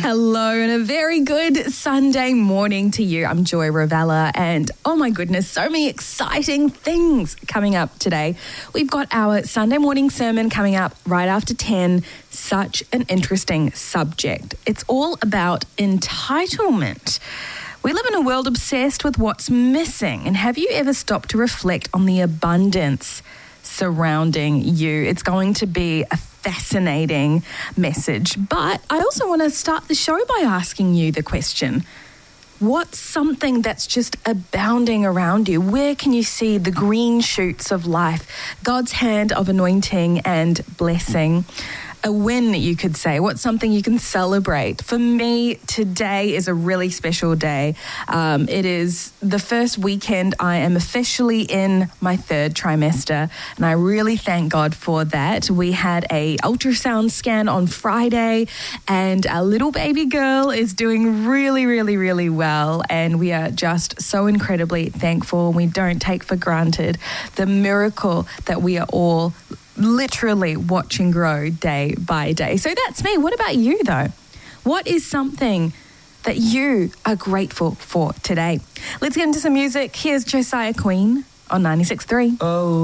Hello and a very good Sunday morning to you. I'm Joy Ravella and oh my goodness, so many exciting things coming up today. We've got our Sunday morning sermon coming up right after 10. Such an interesting subject. It's all about entitlement. We live in a world obsessed with what's missing, and have you ever stopped to reflect on the abundance surrounding you? It's going to be a fascinating message, but I also want to start the show by asking you the question: what's something that's just abounding around you? Where can you see the green shoots of life, God's hand of anointing and blessing? A win, you could say. What's something you can celebrate? For me, today is a really special day. It is the first weekend I am officially in my third trimester, and I really thank God for that. We had a ultrasound scan on Friday, and our little baby girl is doing really, really, really well, and we are just so incredibly thankful. We don't take for granted the miracle that we are all literally watching grow day by day. So that's me. What about you though? What is something that you are grateful for today? Let's get into some music. Here's Josiah Queen on 96.3.